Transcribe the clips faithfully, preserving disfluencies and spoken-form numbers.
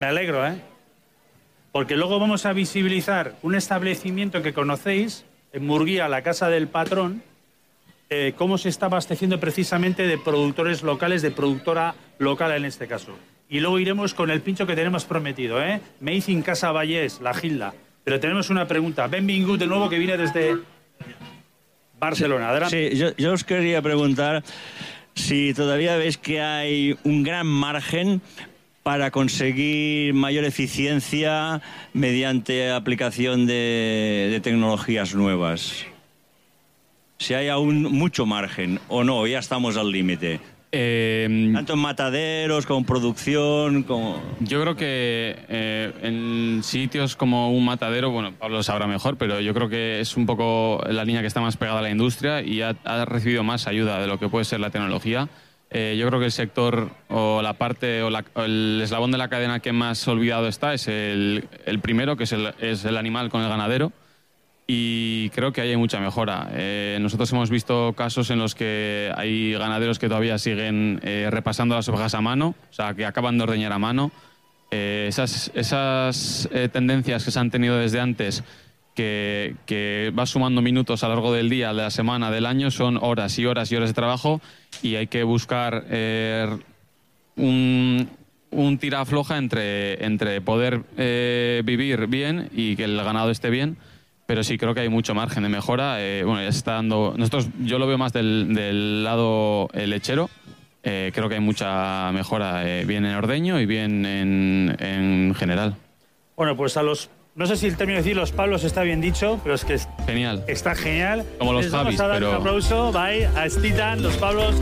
Me alegro, ¿eh? Porque luego vamos a visibilizar un establecimiento que conocéis, en Murguía, la Casa del Patrón, eh, cómo se está abasteciendo precisamente de productores locales, de productora local en este caso. Y luego iremos con el pincho que tenemos prometido, ¿eh? Made in Casa Vallés, La Gilda. Pero tenemos una pregunta. Benvingut, de nuevo, que viene desde Barcelona. Adelante. Sí, yo, yo os quería preguntar si todavía veis que hay un gran margen para conseguir mayor eficiencia mediante aplicación de, de tecnologías nuevas. Si hay aún mucho margen o no, ya estamos al límite. Eh, Tanto en mataderos, como producción, como... Yo creo que eh, en sitios como un matadero, bueno, Pablo lo sabrá mejor, pero yo creo que es un poco la línea que está más pegada a la industria y ha, ha recibido más ayuda de lo que puede ser la tecnología. Eh, yo creo que el sector o la parte o, la, o el eslabón de la cadena que más olvidado está es el, el primero, que es el, es el animal con el ganadero. Y creo que ahí hay mucha mejora. Eh, nosotros hemos visto casos en los que hay ganaderos que todavía siguen eh, repasando las ovejas a mano, o sea, que acaban de ordeñar a mano. Eh, esas esas eh, tendencias que se han tenido desde antes, que, que va sumando minutos a lo largo del día, de la semana, del año, son horas y horas y horas de trabajo y hay que buscar eh, un, un tira floja entre, entre poder eh, vivir bien y que el ganado esté bien. Pero sí creo que hay mucho margen de mejora. Eh, bueno, ya se está dando. Nosotros, yo lo veo más del, del lado lechero. Eh, creo que hay mucha mejora, eh, bien en ordeño y bien en, en general. Bueno, pues a los. No sé si el término de decir los Pablos está bien dicho, pero es que es, genial. Está genial. Como los Les vamos Javis, a dar pero... un aplauso. Bye. A Stitan, los Pablos.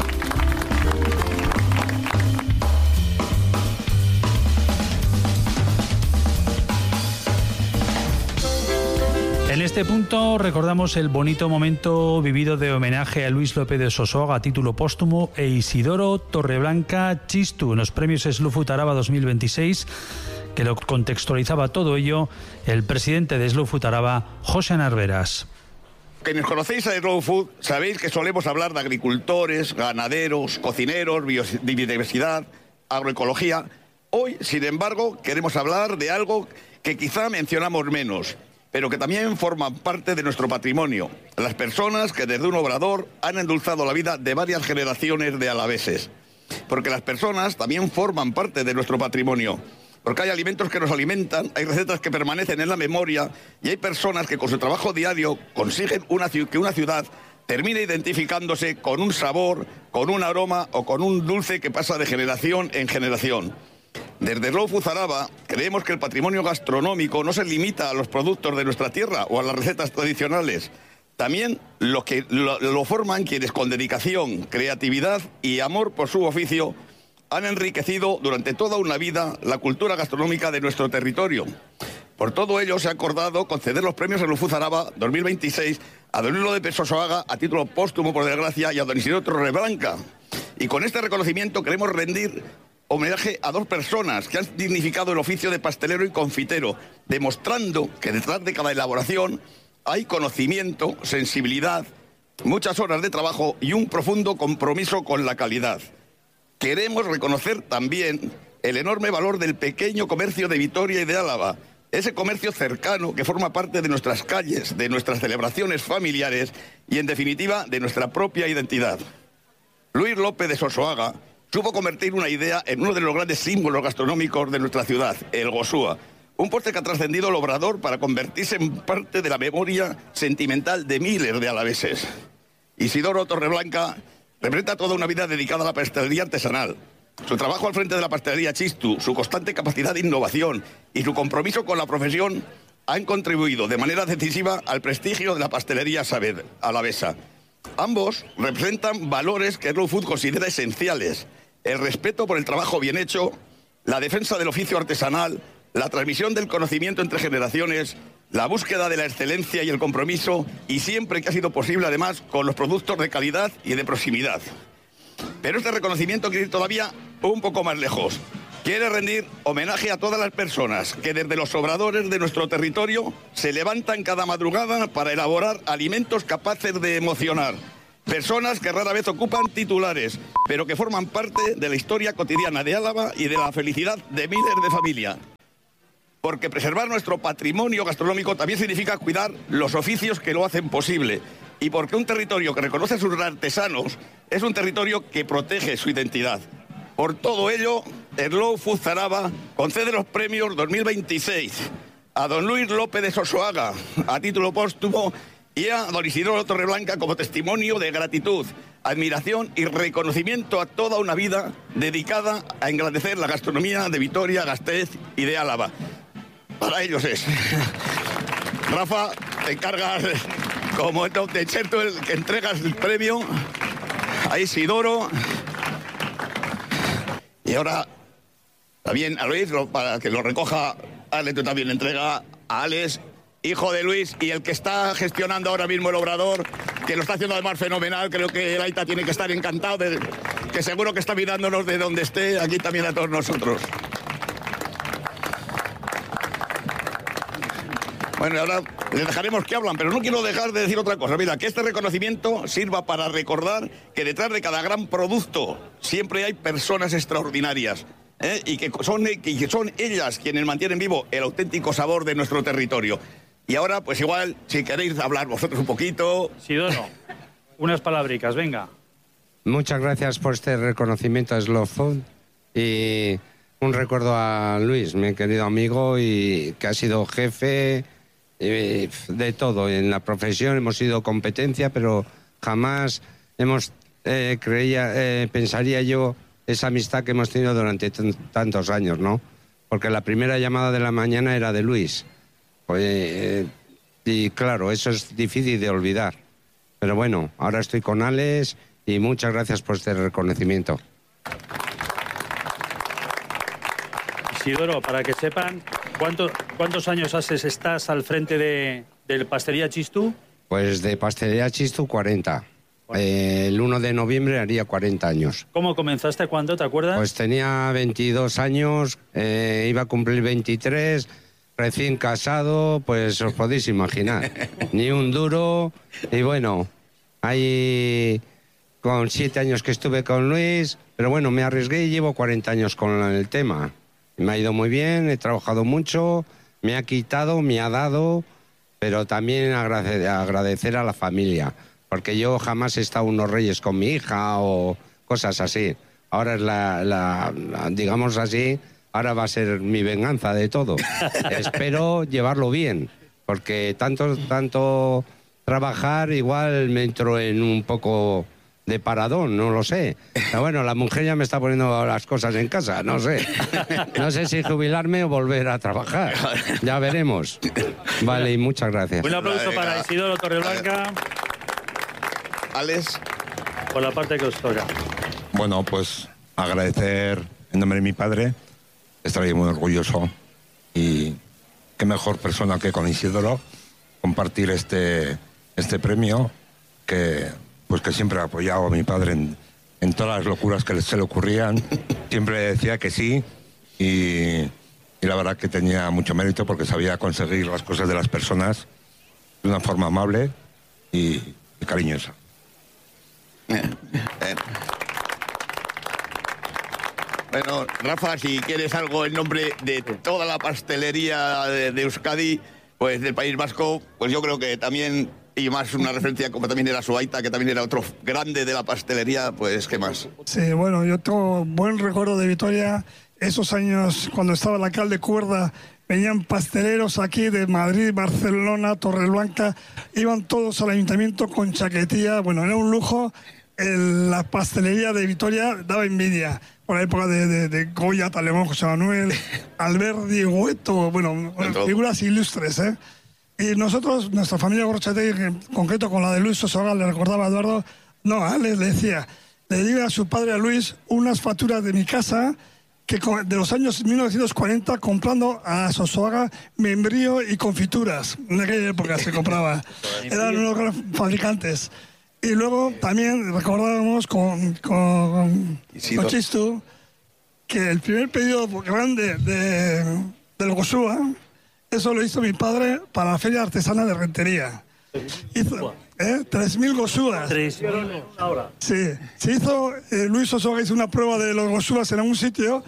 En este punto recordamos el bonito momento vivido de homenaje a Luis López de Sosoaga a título póstumo e Isidoro Torreblanca Chistu en los premios Slow Food Araba dos mil veintiséis, que lo contextualizaba todo ello el presidente de Slow Food Araba, José Narveras. Quienes conocéis a Slow Food sabéis que solemos hablar de agricultores, ganaderos, cocineros, biodiversidad, agroecología. Hoy, sin embargo, queremos hablar de algo que quizá mencionamos menos, pero que también forman parte de nuestro patrimonio. Las personas que desde un obrador han endulzado la vida de varias generaciones de alaveses. Porque las personas también forman parte de nuestro patrimonio. Porque hay alimentos que nos alimentan, hay recetas que permanecen en la memoria y hay personas que con su trabajo diario consiguen una, que una ciudad termine identificándose con un sabor, con un aroma o con un dulce que pasa de generación en generación. Desde Slow Food Araba creemos que el patrimonio gastronómico no se limita a los productos de nuestra tierra o a las recetas tradicionales. También lo, que, lo, lo forman quienes con dedicación, creatividad y amor por su oficio han enriquecido durante toda una vida la cultura gastronómica de nuestro territorio. Por todo ello se ha acordado conceder los premios Slow Food Araba dos mil veintiséis a don Luis López de Sosoaga a título póstumo, por desgracia, y a don Isidoro Torreblanca. Y con este reconocimiento queremos rendir homenaje a dos personas que han dignificado el oficio de pastelero y confitero, demostrando que detrás de cada elaboración hay conocimiento, sensibilidad, muchas horas de trabajo y un profundo compromiso con la calidad. Queremos reconocer también el enorme valor del pequeño comercio de Vitoria y de Álava, ese comercio cercano que forma parte de nuestras calles, de nuestras celebraciones familiares y, en definitiva, de nuestra propia identidad. Luis López de Sosoaga supo convertir una idea en uno de los grandes símbolos gastronómicos de nuestra ciudad, el gosúa. Un postre que ha trascendido el obrador para convertirse en parte de la memoria sentimental de miles de alaveses. Isidoro Torreblanca representa toda una vida dedicada a la pastelería artesanal. Su trabajo al frente de la pastelería Chistu, su constante capacidad de innovación y su compromiso con la profesión han contribuido de manera decisiva al prestigio de la pastelería Saavedra alavesa. Ambos representan valores que Slow Food considera esenciales: el respeto por el trabajo bien hecho, la defensa del oficio artesanal, la transmisión del conocimiento entre generaciones, la búsqueda de la excelencia y el compromiso, y siempre que ha sido posible, además, con los productos de calidad y de proximidad. Pero este reconocimiento quiere ir todavía un poco más lejos. Quiere rendir homenaje a todas las personas que desde los obradores de nuestro territorio se levantan cada madrugada para elaborar alimentos capaces de emocionar, Personas que rara vez ocupan titulares, pero que forman parte de la historia cotidiana de Álava y de la felicidad de miles de familias. Porque preservar nuestro patrimonio gastronómico también significa cuidar los oficios que lo hacen posible. Y porque un territorio que reconoce a sus artesanos es un territorio que protege su identidad. Por todo ello, Slow Food Zaraba concede los premios dos mil veintiséis a don Luis López de Sosoaga a título póstumo y a don Isidoro Torreblanca como testimonio de gratitud, admiración y reconocimiento a toda una vida dedicada a engrandecer la gastronomía de Vitoria, Gasteiz y de Álava. Para ellos es. Rafa, te encargas, como de ser tú el que entregas el premio a Isidoro. Y ahora, también a Luis, para que lo recoja, Ale, tú también entrega a Alex, hijo de Luis, y el que está gestionando ahora mismo el obrador, que lo está haciendo además fenomenal. Creo que el Aita tiene que estar encantado, de, que seguro que está mirándonos de donde esté, aquí también a todos nosotros. Bueno, y ahora les dejaremos que hablan, pero no quiero dejar de decir otra cosa. Mira, que este reconocimiento sirva para recordar que detrás de cada gran producto siempre hay personas extraordinarias, ¿eh? y que son, que son ellas quienes mantienen vivo el auténtico sabor de nuestro territorio. Y ahora, pues igual, si queréis hablar vosotros un poquito... Isidoro, unas palabricas, venga. Muchas gracias por este reconocimiento a Slow Food y un recuerdo a Luis, mi querido amigo, y que ha sido jefe... de todo. En la profesión hemos sido competencia, pero jamás hemos eh, creía, eh, pensaría yo esa amistad que hemos tenido durante tantos años, ¿no? Porque la primera llamada de la mañana era de Luis. Pues, eh, y claro, eso es difícil de olvidar. Pero bueno, ahora estoy con Alex y muchas gracias por este reconocimiento. Isidoro, para que sepan, ¿cuánto, ¿cuántos años haces estás al frente de, de Pastelería Chistú? Pues de Pastelería Chistú, cuarenta. Eh, el uno de noviembre haría cuarenta años. ¿Cómo comenzaste? ¿Cuándo? ¿Te acuerdas? Pues tenía veintidós años, eh, iba a cumplir veintitrés, recién casado, pues os podéis imaginar. Ni un duro. Y bueno, ahí con siete años que estuve con Luis, pero bueno, me arriesgué y llevo cuarenta años con el tema. Me ha ido muy bien, he trabajado mucho, me ha quitado, me ha dado, pero también agradecer, agradecer a la familia, porque yo jamás he estado unos reyes con mi hija o cosas así. Ahora es la, la, la digamos así, ahora va a ser mi venganza de todo. Espero llevarlo bien, porque tanto, tanto trabajar igual me entro en un poco... de paradón, no lo sé. Pero bueno, la mujer ya me está poniendo las cosas en casa, no sé. No sé si jubilarme o volver a trabajar. Ya veremos. Vale, y muchas gracias. Un aplauso para Isidoro Torreblanca. Alex. Por la parte que os toca. Bueno, pues agradecer en nombre de mi padre. Estoy muy orgulloso. Y qué mejor persona que con Isidoro compartir este, este premio que... pues que siempre ha apoyado a mi padre en, en todas las locuras que se le ocurrían. Siempre decía que sí y, y la verdad que tenía mucho mérito porque sabía conseguir las cosas de las personas de una forma amable y, y cariñosa. Eh, eh. Bueno, Rafa, si quieres algo en nombre de toda la pastelería de, de Euskadi, pues del País Vasco, pues yo creo que también... y más una referencia como también era su Aita, que también era otro grande de la pastelería, pues ¿qué más? Sí, bueno, yo tengo buen recuerdo de Vitoria. Esos años, cuando estaba el alcalde Cuerda, venían pasteleros aquí de Madrid, Barcelona, Torreblanca, iban todos al ayuntamiento con chaquetilla. Bueno, era un lujo. El, la pastelería de Vitoria daba envidia. Por la época de, de, de Goya, Talemón, José Manuel, Alberdi, Hueto, bueno, figuras ilustres, ¿eh? Y nosotros, nuestra familia Gorrotxategi, en concreto con la de Luis Sosoaga, le recordaba a Eduardo, no, a Alex le decía, le diga a su padre, a Luis, unas facturas de mi casa que de los años mil novecientos cuarenta, comprando a Sosoaga membrío y confituras. En aquella época se compraba. Eran unos gran fabricantes. Y luego también recordábamos con, con, con Chistú que el primer pedido grande de, del Gosúa, eso lo hizo mi padre para la Feria Artesana de Rentería. Hizo, ¿Eh? tres mil gosúas. Tres mil en una hora. Sí, se hizo, eh, Luis Osoga hizo una prueba de los gosúas en algún sitio,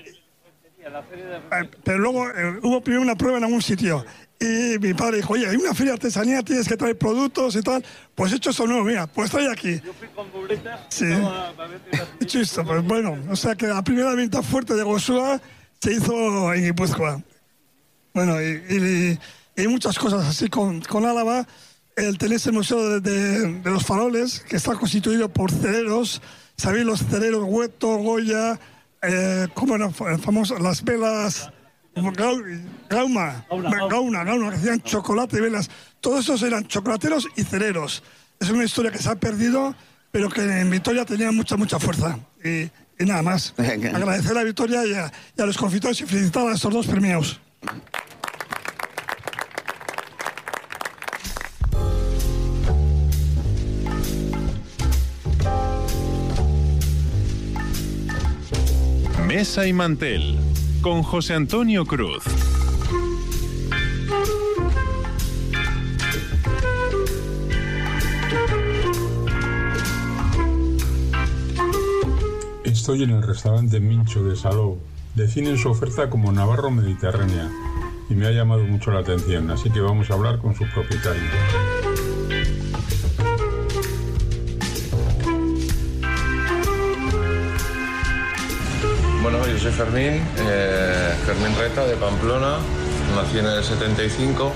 eh, pero luego eh, hubo primero una prueba en algún sitio. Y mi padre dijo, oye, hay una feria de artesanía, tienes que traer productos y tal. Pues he hecho esto nuevo, mira, pues trae aquí. Yo fui con burletas. Sí. He hecho esto, pues bueno, o sea que la primera venta fuerte de gosúa se hizo en Guipúzcoa. Bueno, y, y, y muchas cosas así con, con Álava. El, tenéis el Museo de, de, de los Faroles, que está constituido por cereros. ¿Sabéis los cereros Hueto, Goya, eh, cómo eran famosos? Las velas... Gauma, Gauna, Gauna, que hacían chocolate y velas. Todos esos eran chocolateros y cereros. Es una historia que se ha perdido, pero que en Vitoria tenía mucha, mucha fuerza. Y, y nada más. Agradecer a Vitoria y a, y a los confitores y felicitar a estos dos premiados. Mesa y Mantel, con José Antonio Cruz. Estoy en el restaurante Mincho de Salou. Definen su oferta como Navarro Mediterránea y me ha llamado mucho la atención, así que vamos a hablar con su propietario. Bueno, yo soy Fermín, eh, Fermín Reta, de Pamplona, nací en el setenta y cinco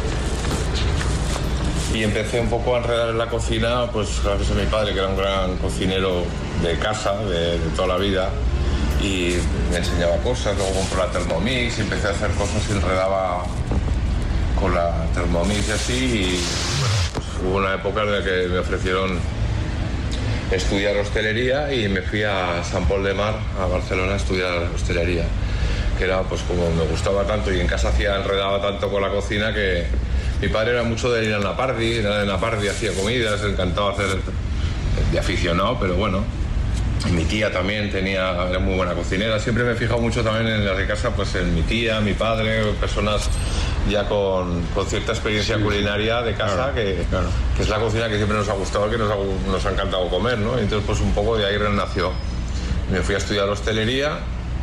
y empecé un poco a enredar en la cocina, pues gracias a mi padre, que era un gran cocinero de casa, de, de toda la vida, y me enseñaba cosas. Luego compré la Thermomix y empecé a hacer cosas y enredaba con la Thermomix y así, y bueno, pues hubo una época en la que me ofrecieron estudiar hostelería y me fui a Sant Pol de Mar, a Barcelona, a estudiar hostelería, que era pues como me gustaba tanto y en casa hacía, enredaba tanto con la cocina, que mi padre era mucho de ir a Napardi, era de Napardi, hacía comidas, le encantaba hacer de aficionado, pero bueno, y mi tía también tenía, era muy buena cocinera. Siempre me he fijado mucho también en las de casa, pues en mi tía, mi padre, personas ya con, con cierta experiencia sí, culinaria de casa, claro, que, claro. que es la cocina que siempre nos ha gustado, que nos ha, nos ha encantado comer, ¿no? Y entonces pues un poco de ahí renació. Me fui a estudiar hostelería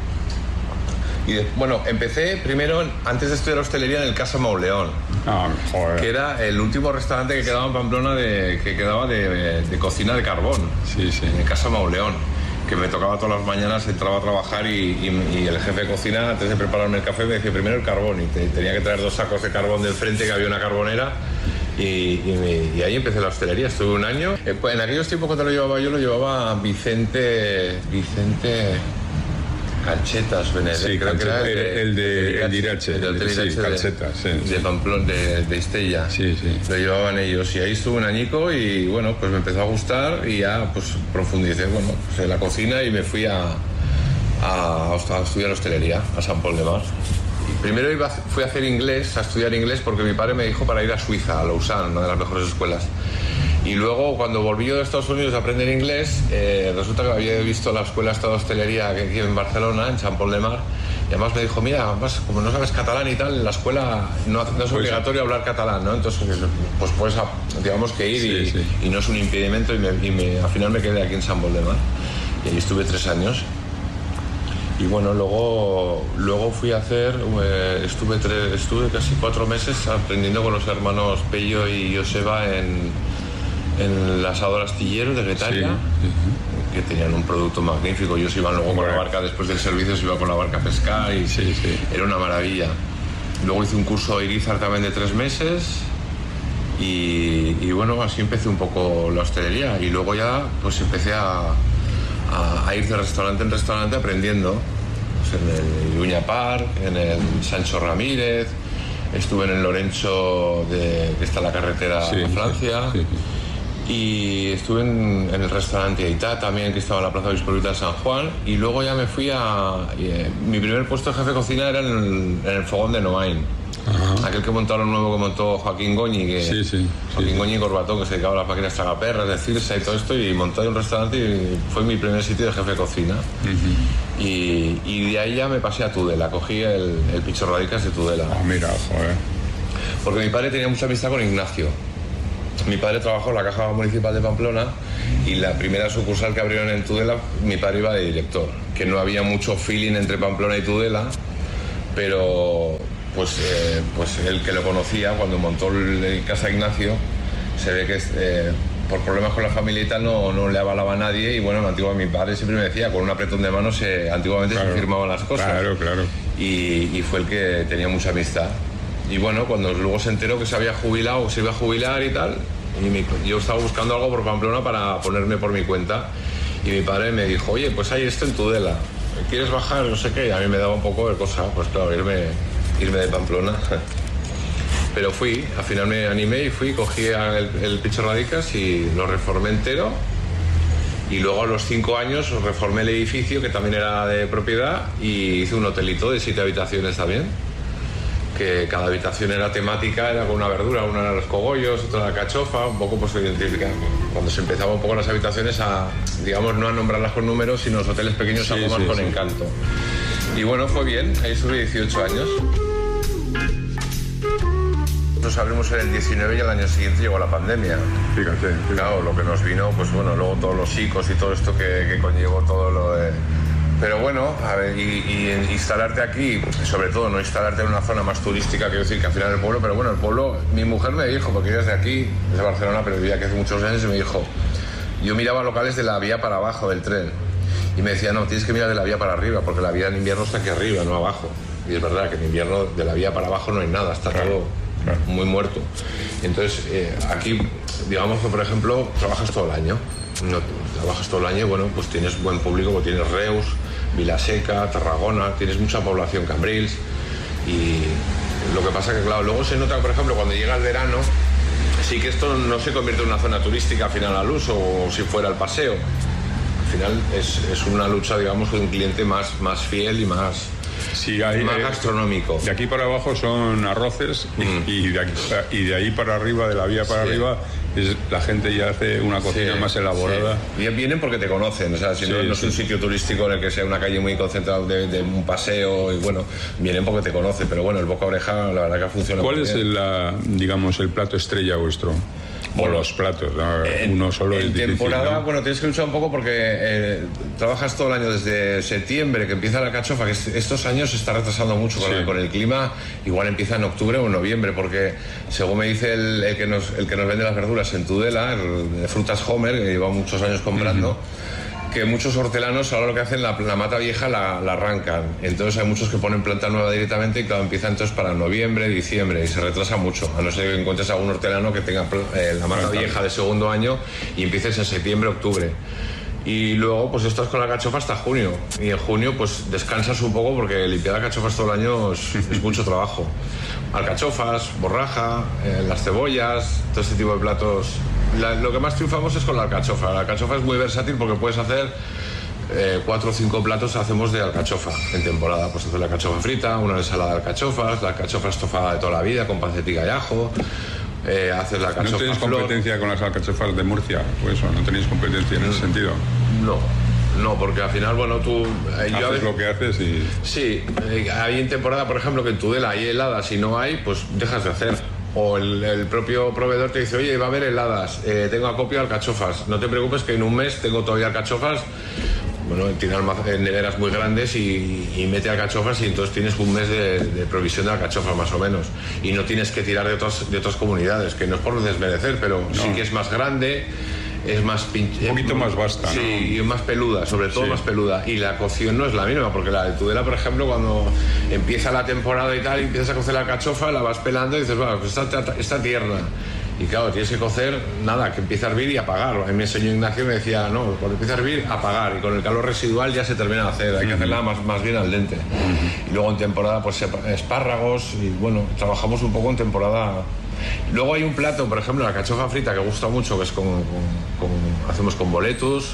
y de, bueno, empecé primero, antes de estudiar hostelería, en el Casa Mauleón, ah, joder. que era el último restaurante que quedaba en Pamplona, de, que quedaba de, de, de cocina de carbón, sí, sí. en el Casa Mauleón, que me tocaba todas las mañanas, entraba a trabajar y, y, y el jefe de cocina, antes de prepararme el café, me decía primero el carbón, y te, tenía que traer dos sacos de carbón del frente, que había una carbonera, y, y, me, y ahí empecé la hostelería. Estuve un año. Eh, pues en aquellos tiempos, cuando lo llevaba yo, lo llevaba Vicente Vicente Calchetas Benedek, sí, creo Calcheta, que era el de, el de, el de Irache, el de, sí, Calchetas, sí, de, de Pamplona, de, de Estella, sí, sí. Lo llevaban ellos, y ahí estuve un añico y bueno, pues me empezó a gustar y ya pues profundicé, bueno, pues en la cocina, y me fui a, a, a estudiar hostelería a Sant Pol de Mar. Y primero iba, fui a hacer inglés, a estudiar inglés, porque mi padre me dijo para ir a Suiza, a Lausanne, una de las mejores escuelas. Y luego, cuando volví yo de Estados Unidos a aprender inglés, eh, resulta que había visto la escuela de hostelería que aquí en Barcelona, en Sant Pol de Mar, y además me dijo, mira, además, como no sabes catalán y tal, en la escuela no, no es obligatorio hablar catalán, ¿no? Entonces, pues puedes, digamos, que ir sí, y, sí. y no es un impedimento, y, me, y me, al final me quedé aquí en Sant Pol de Mar. Y ahí estuve tres años. Y bueno, luego, luego fui a hacer, eh, estuve, tres, estuve casi cuatro meses aprendiendo con los hermanos Pello y Joseba en... en el asador astillero de Getaria, sí, sí. que tenían un producto magnífico. Ellos iban luego con la barca, después del servicio se iba con la barca a pescar y sí, sí. era una maravilla. Luego hice un curso a Irizar también de tres meses y, y bueno, así empecé un poco la hostelería, y luego ya pues empecé a, a, a ir de restaurante en restaurante aprendiendo, pues en el Iruña Park, en el Sancho Ramírez, estuve en el Lorenzo, de, que está en la carretera sí, a Francia, sí, sí, sí. Y estuve en, en el restaurante Aitá también, que estaba en la Plaza Obispo de San Juan, y luego ya me fui a... Eh, mi primer puesto de jefe de cocina era en el, en el fogón de Noain. Ajá. Aquel que montaron nuevo, que montó Joaquín Goñi, que sí, sí, Joaquín sí, Goñi y Corbatón, que se dedicaba a las máquinas tragaperras, de Cirsa y todo esto, y montó un restaurante y fue mi primer sitio de jefe de cocina. Uh-huh. y, y de ahí ya me pasé a Tudela, cogí el, el Pichorradicas de Tudela. Ah, mira, joder. Porque mi padre tenía mucha amistad con Ignacio. mi padre trabajó en la Caja Municipal de Pamplona y la primera sucursal que abrieron en Tudela, mi padre iba de director, que no había mucho feeling entre Pamplona y Tudela, pero pues, eh, pues él que lo conocía, cuando montó el, el Casa Ignacio, se ve que eh, por problemas con la familia y tal no, no le avalaba a nadie, y bueno, antiguamente mi padre siempre me decía, con un apretón de manos se, antiguamente claro, se firmaban las cosas. Claro, claro. Y, y fue el que tenía mucha amistad. Y bueno, cuando luego se enteró que se había jubilado, se iba a jubilar y tal, y mi, yo estaba buscando algo por Pamplona para ponerme por mi cuenta, y mi padre me dijo, oye, pues hay esto en Tudela, ¿quieres bajar? No sé qué, y a mí me daba un poco de cosa, pues claro, irme, irme de Pamplona. Pero fui, al final me animé y fui, cogí el, el Picho Radicas y lo reformé entero, y luego a los cinco años reformé el edificio, que también era de propiedad, y hice un hotelito de siete habitaciones también, que cada habitación era temática, era con una verdura, una era los cogollos, otra la cachofa, un poco pues identificar. Cuando se empezaba un poco las habitaciones a, digamos, no a nombrarlas con números, sino los hoteles pequeños sí, algo más sí, con sí. encanto. Y bueno, fue bien, ahí estuve dieciocho años. Nosotros abrimos en el diecinueve y al año siguiente llegó la pandemia. Fíjate, fíjate. Claro, lo que nos vino, pues bueno, luego todos los psicos y todo esto que, que conllevó todo lo de... Pero bueno, a ver, y, y instalarte aquí, sobre todo no instalarte en una zona más turística, quiero decir que al final el pueblo, pero bueno, el pueblo, mi mujer me dijo, porque ella es de aquí, es de Barcelona, pero vivía aquí hace muchos años, y me dijo, yo miraba locales de la vía para abajo del tren, y me decía, no, tienes que mirar de la vía para arriba, porque la vía en invierno está aquí arriba, no abajo. Y es verdad que en invierno de la vía para abajo no hay nada, está claro, todo claro. muy muerto. Entonces, eh, aquí, digamos que por ejemplo, trabajas todo el año, no, trabajas todo el año, bueno, pues tienes buen público, pues tienes Reus, Vilaseca, Tarragona, tienes mucha población, Cambrils, y lo que pasa que claro, luego se nota, por ejemplo, cuando llega el verano, sí que esto no se convierte en una zona turística al final al uso, o si fuera el paseo. Al final es, es una lucha, digamos, de un cliente más, más fiel y más, sí, hay, más gastronómico. De aquí para abajo son arroces mm. y, de aquí, y de ahí para arriba, de la vía para sí. arriba, es, la gente ya hace una cocina sí, más elaborada. Sí. Vienen porque te conocen, o sea, si sí, no, no es sí. un sitio turístico en el que sea una calle muy concentrada de, de un paseo, y bueno, vienen porque te conocen, pero bueno, el boca a oreja la verdad que funciona muy bien. ¿Cuál es el, la, digamos, el plato estrella vuestro? O los platos, ¿no? en, uno solo en es difícil, temporada, ¿no? Bueno, tienes que luchar un poco porque eh, trabajas todo el año desde septiembre, que empieza la cachofa, que estos años se está retrasando mucho con, sí. el, con el clima, igual empieza en octubre o en noviembre, porque según me dice el, el, que, nos, el que nos vende las verduras en Tudela, el de Frutas Homer, que lleva muchos años comprando, uh-huh. que muchos hortelanos ahora lo que hacen, la, la mata vieja la, la arrancan, entonces hay muchos que ponen planta nueva directamente, y claro, empieza entonces para noviembre, diciembre, y se retrasa mucho, a no ser que encuentres algún hortelano que tenga eh, la mata vieja de segundo año y empieces en septiembre, octubre. Y luego pues estás con la cachofa hasta junio, y en junio pues descansas un poco, porque limpiar alcachofas todo el año es, es mucho trabajo. Alcachofas, borraja, eh, las cebollas, todo este tipo de platos. La, lo que más triunfamos es con la alcachofa. La alcachofa es muy versátil porque puedes hacer eh, cuatro o cinco platos hacemos de alcachofa en temporada. Pues hacer la alcachofa frita, una ensalada de alcachofas, la alcachofa estofada de toda la vida con pancetilla y ajo. Eh, haces la alcachofa. ¿No tenéis competencia con las alcachofas de Murcia? Pues eso, ¿no tenéis competencia en ese sentido? No. No, porque al final, bueno, tú... Eh, yo haces lo que haces y... Sí, eh, hay en temporada, por ejemplo, que en Tudela hay heladas y no hay, pues dejas de hacer. O el, el propio proveedor te dice, oye, va a haber heladas, eh, tengo acopio de alcachofas. No te preocupes que en un mes tengo todavía alcachofas. Bueno, tiene neveras muy grandes y, y mete alcachofas, y entonces tienes un mes de, de provisión de alcachofas más o menos. Y no tienes que tirar de otras, de otras comunidades, que no es por desmerecer, pero no. sí que es más grande... Es más pinche, un poquito más vasta, sí, ¿no? Y más peluda, sobre todo sí. más peluda. Y la cocción no es la misma, porque la de Tudela, por ejemplo, cuando empieza la temporada y tal, y empiezas a cocer la alcachofa, la vas pelando y dices, bueno, pues está, está tierna. Y claro, tienes que cocer, nada, que empieza a hervir y apagar. A mí me enseñó Ignacio y me decía, no, cuando empieza a hervir, apagar. Y con el calor residual ya se termina de hacer, hay que hacerla más, más bien al dente. Uh-huh. Y luego en temporada, pues espárragos, y bueno, trabajamos un poco en temporada. Luego hay un plato, por ejemplo, la cachofa frita, que gusta mucho, que es con, con, con hacemos con boletus,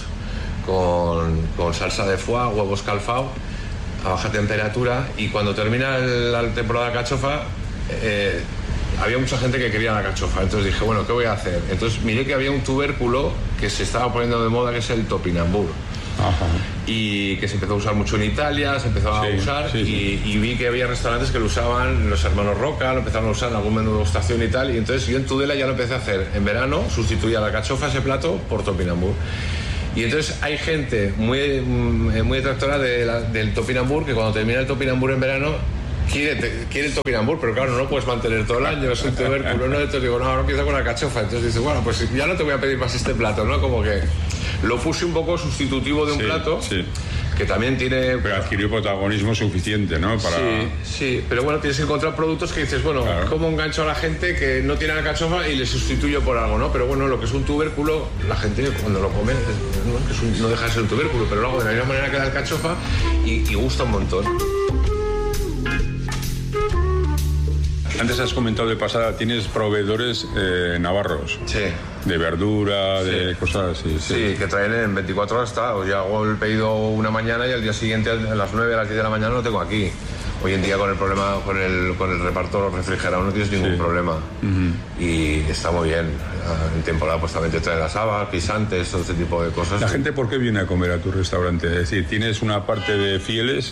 con, con salsa de foie, huevo escalfado a baja temperatura, y cuando termina el, la temporada de cachofa, eh, había mucha gente que quería la cachofa, entonces dije, bueno, ¿qué voy a hacer? Entonces miré que había un tubérculo que se estaba poniendo de moda, que es el topinambur. Ajá. Y que se empezó a usar mucho en Italia, se empezó a Sí, usar sí, y, sí. y vi que había restaurantes que lo usaban, los hermanos Roca, lo empezaron a usar en algún menú de degustación y tal, y entonces yo en Tudela ya lo empecé a hacer. En verano sustituía la alcachofa, ese plato, por topinambur. Y entonces hay gente muy, muy detractora de la, del topinambur, que cuando termina el topinambur en verano quiere, te, quiere el topinambur, pero claro, no lo puedes mantener todo el año, es un tubérculo, ¿no? Entonces digo, no, ahora empiezo con la alcachofa. Entonces dice, bueno, pues ya no te voy a pedir más este plato, ¿no? Como que lo puse un poco sustitutivo de un Sí, plato, sí. que también tiene... Pero adquirió protagonismo suficiente, ¿no? Para... Sí, sí, pero bueno, tienes que encontrar productos que dices, bueno, Claro. ¿cómo engancho a la gente que no tiene alcachofa y le sustituyo por algo, ¿no? Pero bueno, lo que es un tubérculo, la gente cuando lo come, ¿no? Que es un- no deja de ser un tubérculo, pero lo hago de la misma manera que la alcachofa y, y gusta un montón. Antes has comentado de pasada, tienes proveedores eh, navarros. Sí. De verdura, de Sí. cosas así. Sí, que traen en veinticuatro horas, está. O ya hago el pedido una mañana y al día siguiente a las nueve, a las diez de la mañana lo tengo aquí. Hoy en día con el problema, con el, con el reparto refrigerado no tienes ningún Sí. problema. Ujú. Y está muy bien. Ah, En temporada pues también te traen las habas, pisantes, todo ese tipo de cosas. La gente, ¿por qué viene a comer a tu restaurante? Es decir, tienes una parte de fieles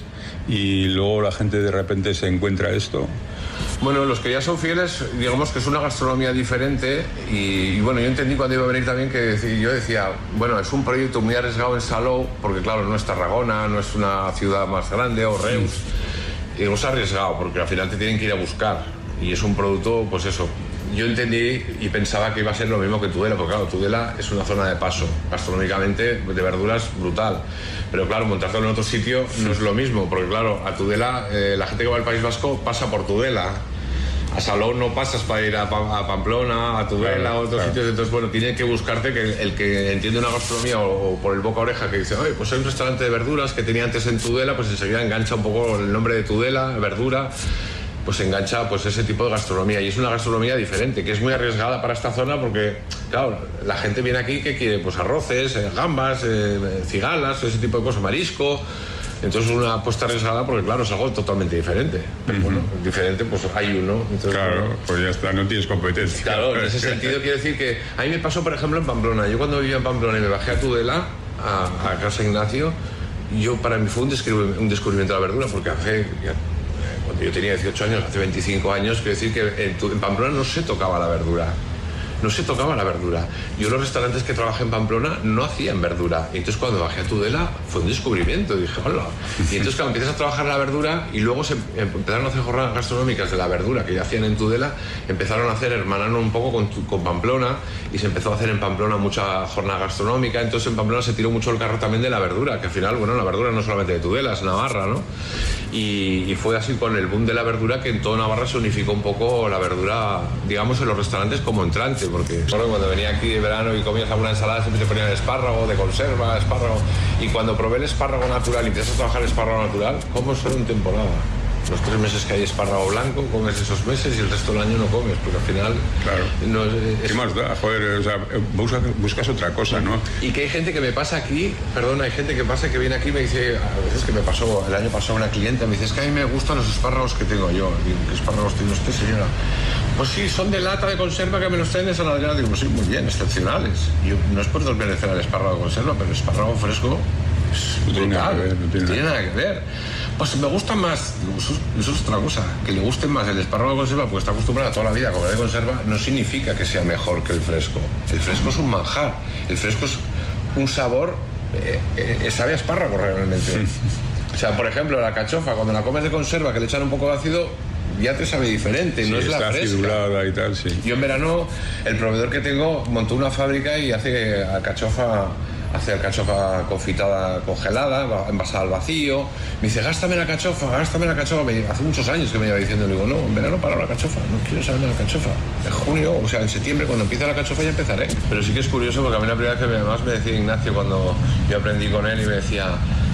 y luego la gente de repente se encuentra esto. Bueno, los que ya son fieles, digamos que es una gastronomía diferente y, y bueno, yo entendí cuando iba a venir también que deci- yo decía, bueno, es un proyecto muy arriesgado en Salou, porque claro, no es Tarragona, no es una ciudad más grande o Reus, y digo, es arriesgado porque al final te tienen que ir a buscar y es un producto, pues eso. Yo entendí y pensaba que iba a ser lo mismo que Tudela, porque claro, Tudela es una zona de paso, gastronómicamente de verduras brutal. Pero claro, montártelo en otro sitio no es lo mismo, porque claro, a Tudela, eh, la gente que va al País Vasco pasa por Tudela. A Salou no pasas para ir a, Pa- a Pamplona, a Tudela, Claro, a otros claro. sitios. Entonces, bueno, tiene que buscarte que el, el que entiende una gastronomía o, o por el boca a oreja que dice, oye, pues hay un restaurante de verduras que tenía antes en Tudela, pues enseguida engancha un poco el nombre de Tudela, verdura, pues engancha pues ese tipo de gastronomía. Y es una gastronomía diferente, que es muy arriesgada para esta zona porque, claro, la gente viene aquí que quiere pues arroces, eh, gambas, eh, cigalas, ese tipo de cosas, marisco. Entonces es una apuesta arriesgada porque, claro, es algo totalmente diferente. Pero bueno, diferente, pues hay uno. Entonces, Claro, bueno, pues ya está, no tienes competencia. Claro, en ese sentido quiero decir que a mí me pasó, por ejemplo, en Pamplona. Yo cuando vivía en Pamplona y me bajé a Tudela, a, a Casa Ignacio, yo para mí fue un, descubri- un descubrimiento de la verdura, porque hace, ya, eh, cuando yo tenía dieciocho años, hace veinticinco años, quiero decir que en, Tu- en Pamplona no se tocaba la verdura. No se tocaba la verdura. Yo los restaurantes que trabajé en Pamplona no hacían verdura. Y entonces cuando bajé a Tudela fue un descubrimiento. Dije, hola. Y entonces cuando empiezas a trabajar la verdura y luego se empezaron a hacer jornadas gastronómicas de la verdura que ya hacían en Tudela, empezaron a hacer, hermanando un poco con, Tu- con Pamplona y se empezó a hacer en Pamplona mucha jornada gastronómica. Entonces en Pamplona se tiró mucho el carro también de la verdura, que al final, bueno, la verdura no solamente de Tudela, es Navarra, ¿no? Y, y fue así con el boom de la verdura que en toda Navarra se unificó un poco la verdura, digamos, en los restaurantes como entrante, porque solo cuando venía aquí de verano y comías alguna ensalada siempre te ponían espárrago de conserva, espárrago, y cuando probé el espárrago natural y empiezas a trabajar el espárrago natural, como solo en temporada. Los tres meses que hay espárrago blanco, comes esos meses y el resto del año no comes, porque al final... Claro. No es- es- ¿Qué más da? Joder, o sea, buscas, buscas otra cosa, ¿no? Y que hay gente que me pasa aquí, perdón, hay gente que pasa que viene aquí y me dice, a veces que me pasó, el año pasado una clienta me dice, es que a mí me gustan los espárragos que tengo yo. Digo, ¿qué espárragos tiene usted, señora? Pues sí, son de lata de conserva que me los traen de Saladera. Digo, pues sí, muy bien, excepcionales. Yo, no es por desmerecer al espárrago de conserva, pero el espárrago fresco es No tiene nada brutal. que ver, no tiene nada que ver. Pues me gusta más, digo, eso, es- eso es otra cosa, que le guste más el espárrago de conserva porque está acostumbrado toda la vida a comer de conserva, no significa que sea mejor que el fresco. El fresco es un manjar, el fresco es un sabor, eh, eh, sabe a espárrago realmente. O sea, por ejemplo, la cachofa, cuando la comes de conserva, que le echan un poco de ácido, ya te sabe diferente, Sí, no es la está fresca. acidulada y tal, sí. Yo en verano, el proveedor que tengo montó una fábrica y hace alcachofa, hace alcachofa confitada congelada, va- envasada al vacío. Me dice, gástame la cachofa, gástame la cachofa. Me- hace muchos años que me iba diciendo, le digo, no, en verano para la cachofa, no quiero saber de la cachofa. En junio, o sea, en septiembre, cuando empiece la cachofa ya empezaré. Pero sí que es curioso porque a mí la primera vez que me, además me decía Ignacio cuando yo aprendí con él y me decía,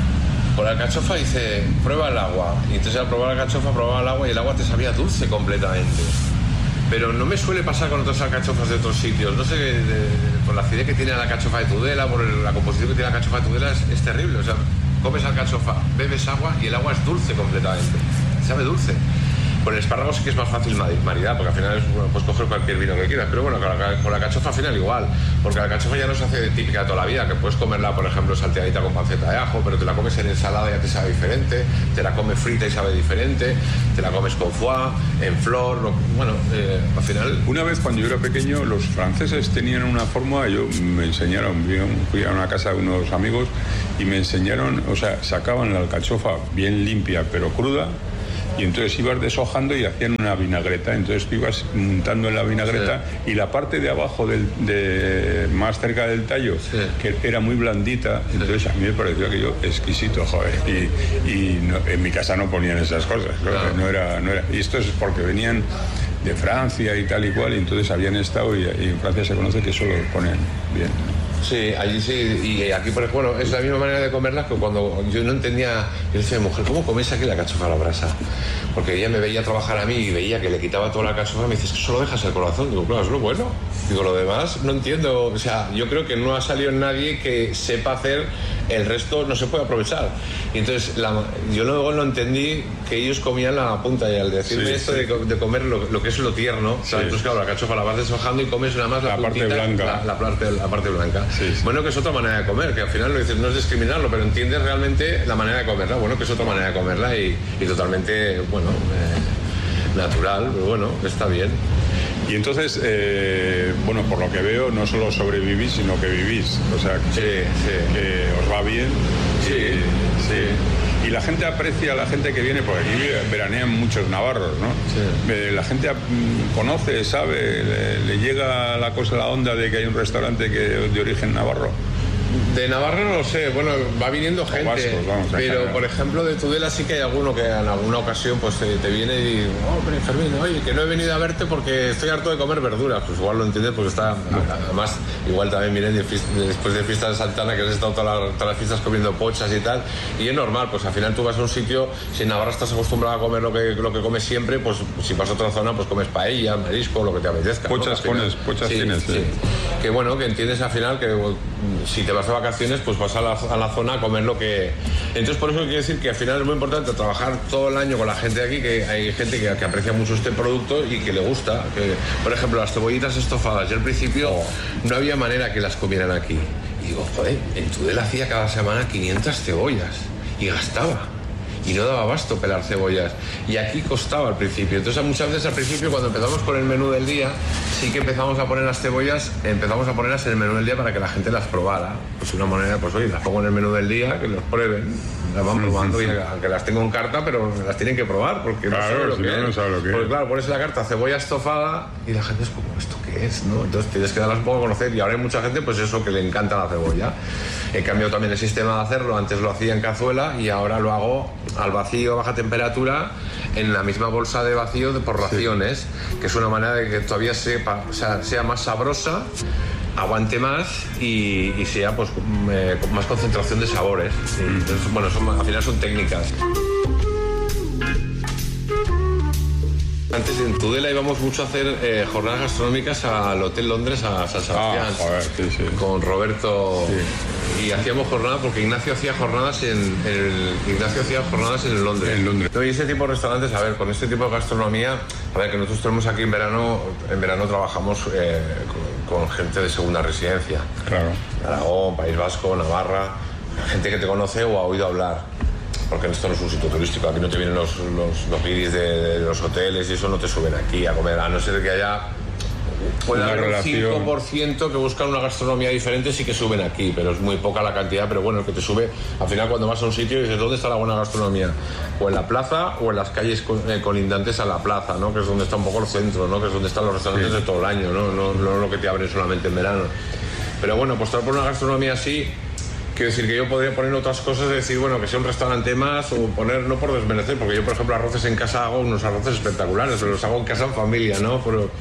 por la cachofa dice, prueba el agua. Y entonces al probar la cachofa, probaba el agua y el agua te sabía dulce completamente. Pero no me suele pasar con otras alcachofas de otros sitios. No sé, de- de- por la acidez que tiene la alcachofa de Tudela, por el- la composición que tiene la alcachofa de Tudela, es, es terrible. O sea, comes alcachofa, bebes agua y el agua es dulce completamente. Sabe dulce. Con el espárrago sí que es más fácil maridar, porque al final es, bueno, puedes coger cualquier vino que quieras, pero bueno, con la, con la cachofa al final igual, porque la cachofa ya no se hace típica de toda la vida, que puedes comerla, por ejemplo, salteadita con panceta de ajo, pero te la comes en ensalada y ya te sabe diferente, te la comes frita y sabe diferente, te la comes con foie, en flor, lo, bueno, eh, al final... Una vez cuando yo era pequeño, los franceses tenían una fórmula, yo me enseñaron, fui a una casa de unos amigos y me enseñaron, o sea, sacaban la alcachofa bien limpia pero cruda, y entonces ibas deshojando y hacían una vinagreta, entonces tú ibas untando en la vinagreta, sí. Y la parte de abajo del, de, más cerca del tallo, sí. Que era muy blandita, sí. Entonces a mí me pareció aquello exquisito, joder, y, y no, en mi casa no ponían esas cosas, claro. no, era, no era, y esto es porque venían de Francia y tal y cual, y entonces habían estado, y, y en Francia se conoce que eso lo ponen bien. Sí, allí sí, y aquí, por ejemplo, bueno, es la misma manera de comerlas que cuando yo no entendía, yo decía, mujer, ¿cómo coméis aquí la cachofa a la brasa? Porque ella me veía trabajar a mí y veía que le quitaba toda la cachofa, me dice, es que solo dejas el corazón. Digo, claro, es lo bueno. Digo, lo demás no entiendo, o sea, yo creo que no ha salido nadie que sepa hacer, el resto no se puede aprovechar. Y entonces, la, yo luego no entendí que ellos comían la punta, y al decirme sí, esto sí. De, de comer lo, lo que es lo tierno, sí. Entonces, claro, la cachofa la vas deshojando y comes nada más la, la puntita, parte blanca. La, la, parte, la parte blanca. Sí, sí. Bueno, que es otra manera de comer, que al final lo dices, no es discriminarlo, pero entiendes realmente la manera de comerla. Bueno, que es otra manera de comerla y, y totalmente, bueno, eh, natural, pero bueno, está bien. Y entonces, eh, bueno, por lo que veo, no solo sobrevivís, sino que vivís. O sea, que, sí, sí. que os va bien. Sí, y, sí. Y la gente aprecia a la gente que viene, porque aquí veranean muchos navarros, ¿no? Sí. La gente conoce, sabe, le, le llega la cosa, la onda de que hay un restaurante que de origen navarro. De Navarra no lo sé, bueno, va viniendo gente, vascos, vamos, pero por ejemplo de Tudela sí que hay alguno que en alguna ocasión pues te, te viene y dice, oh, pero Fermín, oye, que no he venido a verte porque estoy harto de comer verduras. Pues igual lo entiendes porque está, además, igual también vienen después de fiestas de Santana, que has estado todas las, todas las fiestas comiendo pochas y tal, y es normal, pues al final tú vas a un sitio, si en Navarra estás acostumbrado a comer lo que, lo que comes siempre, pues si vas a otra zona, pues comes paella, marisco, lo que te apetezca. Pochas, ¿no? Pones, pochas sí, tienes, sí. Sí. Que bueno, que entiendes al final que si te vas a vacaciones, pues vas a la, a la zona a comer lo que... Entonces, por eso quiero decir que al final es muy importante trabajar todo el año con la gente de aquí, que hay gente que, que aprecia mucho este producto y que le gusta. Que, por ejemplo, las cebollitas estofadas. Yo al principio oh. no había manera que las comieran aquí. Y digo, joder, en Tudela hacía cada semana quinientas cebollas y gastaba. Y no daba abasto pelar cebollas. Y aquí costaba al principio. Entonces, muchas veces al principio, cuando empezamos con el menú del día, sí que empezamos a poner las cebollas, empezamos a ponerlas en el menú del día para que la gente las probara. Pues una manera, pues oye, las pongo en el menú del día, que los prueben, las van probando, y aunque las tengo en carta, pero las tienen que probar, porque claro, no saben lo, si que no, no sabe lo que porque, es. Claro, pones la carta cebolla estofada y la gente es como, ¿esto qué es? ¿No? Entonces tienes que darlas un poco a conocer, y ahora hay mucha gente, pues eso, que le encanta la cebolla. He cambiado también el sistema de hacerlo, antes lo hacía en cazuela y ahora lo hago al vacío, a baja temperatura, en la misma bolsa de vacío de por raciones, sí. Que es una manera de que todavía sepa, o sea, sea más sabrosa, aguante más y, y sea pues eh, con más concentración de sabores. Sí. Entonces, bueno, son, al final son técnicas. Antes en Tudela íbamos mucho a hacer eh, jornadas gastronómicas al Hotel Londres, a San Sebastián, ah, joder, sí, sí. Con Roberto, sí. Y hacíamos jornadas porque Ignacio hacía jornadas en el Ignacio hacía jornadas en el Londres. En Londres. Y ese tipo de restaurantes, a ver, con este tipo de gastronomía, a ver, que nosotros tenemos aquí en verano, en verano trabajamos eh, con, con gente de segunda residencia. Claro. Aragón, País Vasco, Navarra, gente que te conoce o ha oído hablar. Porque esto no es un sitio turístico, aquí no te vienen los, los, los guiris de, de los hoteles y eso no te suben aquí a comer, a no ser que haya... Puede haber un cinco por ciento que buscan una gastronomía diferente, sí que suben aquí, pero es muy poca la cantidad, pero bueno, el que te sube, al final cuando vas a un sitio y dices, ¿dónde está la buena gastronomía? O en la plaza o en las calles colindantes a la plaza, ¿no? Que es donde está un poco el centro, ¿no? Que es donde están los restaurantes sí. De todo el año, ¿no? No, no lo que te abren solamente en verano. Pero bueno, pues por una gastronomía así... Quiero decir que yo podría poner otras cosas, decir, bueno, que sea un restaurante más, o poner, no por desmerecer, porque yo, por ejemplo, arroces en casa hago unos arroces espectaculares, pero los hago en casa en familia, ¿no? Pero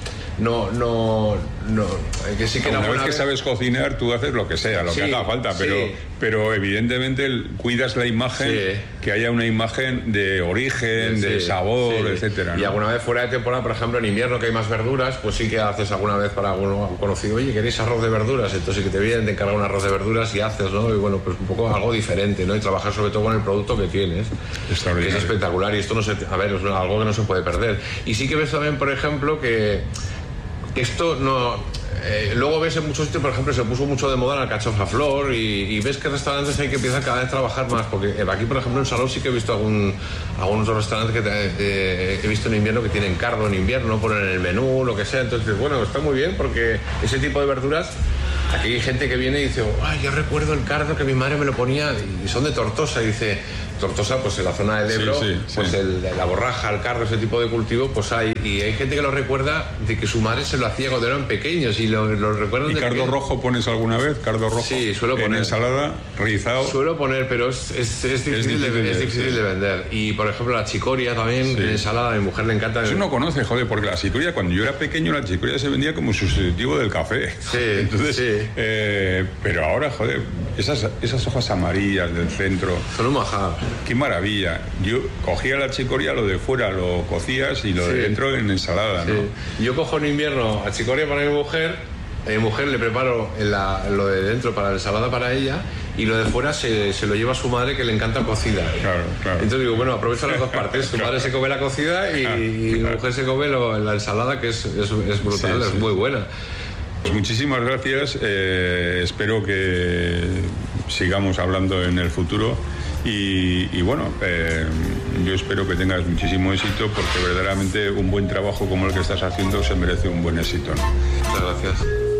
no, no, no, que sí que una era vez que vez... sabes cocinar, tú haces lo que sea, lo Sí, que haga falta, pero, sí. pero evidentemente el- cuidas la imagen, Sí. que haya una imagen de origen, de Sí, sabor, sí. etcétera, Y ¿no? alguna vez fuera de temporada, por ejemplo, en invierno que hay más verduras, pues sí que haces alguna vez para alguno conocido, oye, ¿queréis arroz de verduras? Entonces sí que te vienen, te encargan un arroz de verduras y haces, ¿no? Y bueno, pues un poco algo diferente, ¿no? Y trabajar sobre todo con el producto que tienes. Que es espectacular y esto no se, a ver, es algo que no se puede perder. Y sí que ves también, por ejemplo, que, que esto no... Eh, luego ves en muchos sitios, por ejemplo, se puso mucho de moda la alcachofa flor y, y ves que restaurantes hay que empiezan cada vez a trabajar más, porque aquí, por ejemplo, en Salou sí que he visto algún, algunos restaurantes que te- eh, he visto en invierno que tienen cardo en invierno, ponen en el menú, lo que sea, entonces, bueno, está muy bien porque ese tipo de verduras, aquí hay gente que viene y dice, ay, yo recuerdo el cardo que mi madre me lo ponía, y son de Tortosa, y dice, Tortosa, pues en la zona del Ebro, Sí, sí, pues sí. el- la borraja, el cardo, ese tipo de cultivo, pues hay, y hay gente que lo recuerda de que su madre se lo hacía cuando eran pequeños y lo, lo recuerdan ¿Y de cardo pequeños. rojo pones alguna vez? ¿Cardo rojo? Sí, suelo en poner. ensalada, rizado. Suelo poner, pero es, es, es difícil, difícil de, de- es difícil sí. de vender. Y por ejemplo la chicoria también, Sí. en ensalada, a mi mujer le encanta. Eso no conoce, joder, porque la chicoria, cuando yo era pequeño, la chicoria se vendía como sustitutivo del café. Sí, Entonces, sí. eh, pero ahora, joder, esas, esas hojas amarillas del centro. Son un majar. Qué maravilla. Yo cogía la chicoria, lo de fuera lo cocías y lo de Sí. dentro en ensalada, ¿no? Sí. Yo cojo en invierno a chicoria para mi mujer, a mi mujer le preparo la- lo de dentro para la ensalada para ella y lo de fuera se, se lo lleva a su madre que le encanta cocida. Claro, claro. Entonces digo, bueno, aprovecho las dos partes. Su madre se come la cocida y, y mi mujer se come lo- la ensalada, que es, es, es brutal, Sí, es sí. muy buena. Pues muchísimas gracias. eh, espero que sigamos hablando en el futuro. Y, y bueno, eh, yo espero que tengas muchísimo éxito porque verdaderamente un buen trabajo como el que estás haciendo se merece un buen éxito, ¿no? Muchas gracias.